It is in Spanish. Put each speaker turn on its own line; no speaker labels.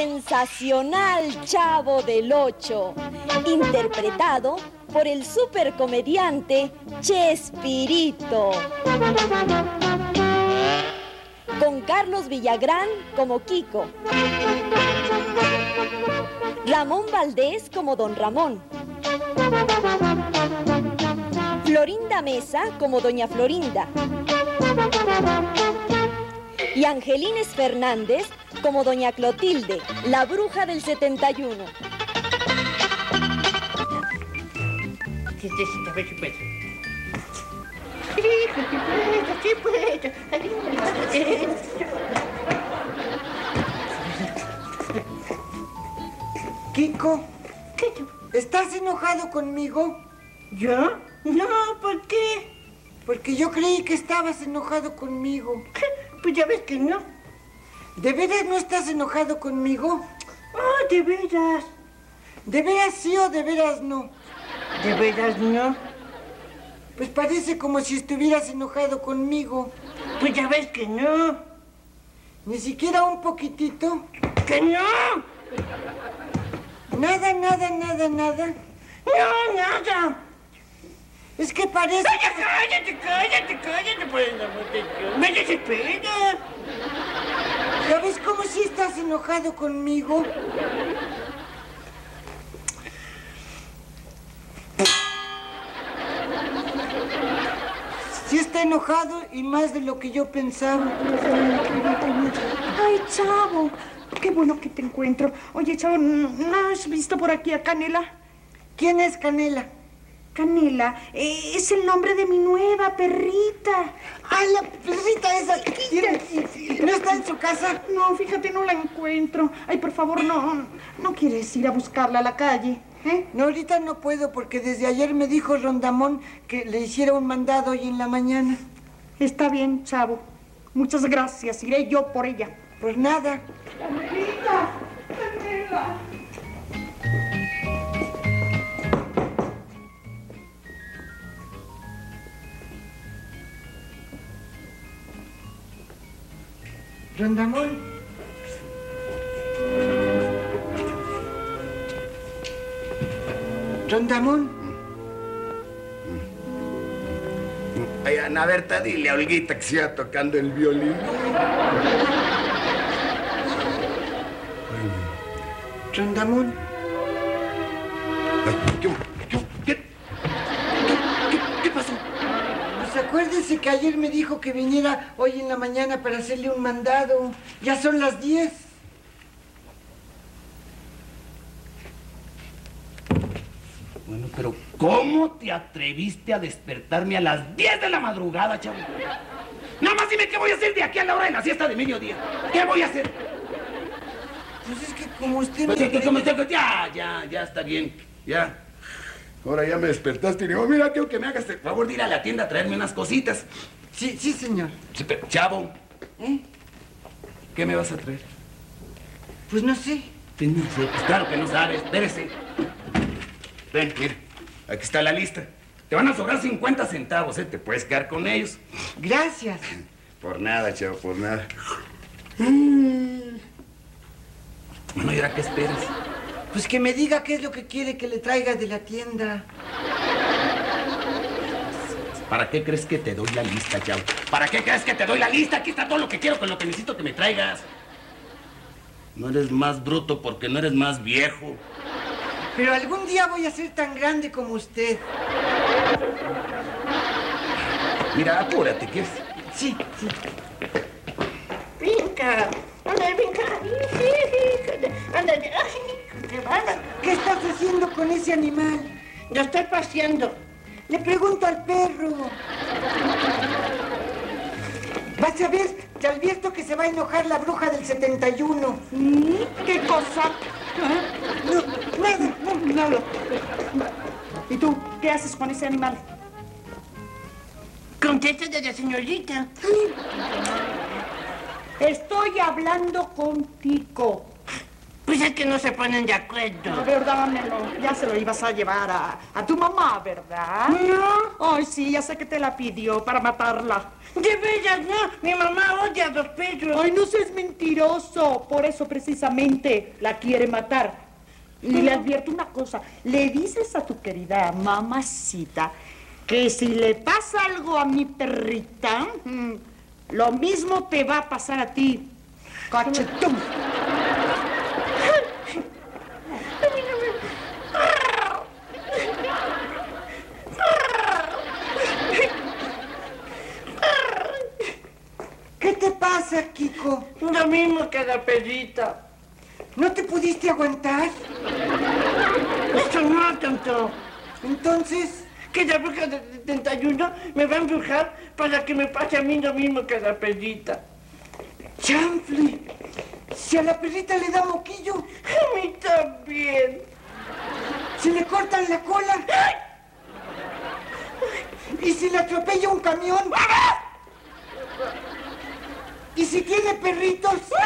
sensacional Chavo del Ocho, interpretado por el supercomediante Chespirito, con Carlos Villagrán como Kiko, Ramón Valdés como Don Ramón, Florinda Mesa como Doña Florinda y Angelines Fernández como Doña Clotilde, la bruja del 71.
Kiko, ¿estás enojado conmigo?
¿Yo? No, ¿por qué?
Porque yo creí que estabas enojado conmigo.
Pues ya ves que no.
¿De veras no estás enojado conmigo?
Oh, ¿de veras?
¿De veras sí o de veras no?
¿De veras no?
Pues parece como si estuvieras enojado conmigo.
Pues ya ves que no.
¿Ni siquiera un poquitito?
¡Que no!
Nada, nada, nada, nada.
No, nada.
Es que parece...
¡Cállate, por el amor de Dios! ¡Me desespera!
¿Sabes cómo si estás enojado conmigo? Sí está enojado y más de lo que yo pensaba.
Ay, Chavo, qué bueno que te encuentro. Oye, Chavo, ¿no has visto por aquí a Canela?
¿Quién es Canela?
Canela, es el nombre de mi nueva perrita.
¡Ah, la perrita esa! ¿No está en su casa?
No, fíjate, no la encuentro. Ay, por favor, no quieres ir a buscarla a la calle, ¿eh?
No, ahorita no puedo porque desde ayer me dijo Rondamón que le hiciera un mandado hoy en la mañana.
Está bien, Chavo. Muchas gracias. Iré yo por ella.
Pues nada.
¡Canelita! ¡Canela!
Rondamón. Rondamón.
Ay, Ana Berta, dile a Olguita que siga tocando el violín.
Rondamón.
Ay, ¿Qué pasó?
Pues acuérdese que ayer me dijo que viniera hoy en la mañana para hacerle un mandado. Ya son las 10.
Bueno, pero ¿cómo te atreviste a despertarme a las 10 de la madrugada, chavo? Nada más dime qué voy a hacer de aquí a la hora de la siesta de mediodía. ¿Qué voy a hacer?
Pues es que como usted...
Pues ya, está bien, ya. Ahora ya me despertaste y digo, mira, quiero que me hagas el favor de ir a la tienda a traerme unas cositas.
Sí, señor.
Sí, pero, chavo, ¿qué me vas a traer?
Pues no sé.
Pues no sé, pues claro que no sabes, espérese. Ven, mira, aquí está la lista. Te van a sobrar 50 centavos, ¿eh? Te puedes quedar con ellos.
Gracias.
Por nada, chavo, por nada. Bueno, ¿y ahora qué esperas?
Pues que me diga qué es lo que quiere que le traiga de la tienda.
¿Para qué crees que te doy la lista, chavo? ¿Para qué crees que te doy la lista? Aquí está todo lo que quiero con lo que necesito que me traigas. No eres más bruto porque no eres más viejo.
Pero algún día voy a ser tan grande como usted.
Mira, apúrate, ¿quieres?
Sí.
Vinca, anda, vinca. Anda,
¿Qué estás haciendo con ese animal?
Lo estoy paseando.
Le pregunto al perro. Vas a ver, te advierto que se va a enojar la bruja del 71.
¿Qué cosa?
No, nada.
¿Y tú qué haces con ese animal?
Contesta de la señorita.
Estoy hablando contigo.
Pues es que no se ponen de acuerdo.
A ver, dámelo. Ya se lo ibas a llevar a tu mamá, ¿verdad?
No.
Ay, sí, ya sé que te la pidió para matarla.
De veras, no. Mi mamá odia a Don Pedro.
Ay, no seas mentiroso. Por eso precisamente la quiere matar. Y le advierto una cosa. Le dices a tu querida mamacita que si le pasa algo a mi perrita, lo mismo te va a pasar a ti, cachetón.
¿Qué te pasa, Kiko?
Lo mismo que la perrita.
¿No te pudiste aguantar?
Eso no, tonto.
Entonces,
Que la bruja del 71 me va a embrujar para que me pase a mí lo mismo que a la perrita.
chanfle, si a la perrita le da moquillo,
A mí también.
si le cortan la cola, y si le atropella un camión, y si tiene perritos,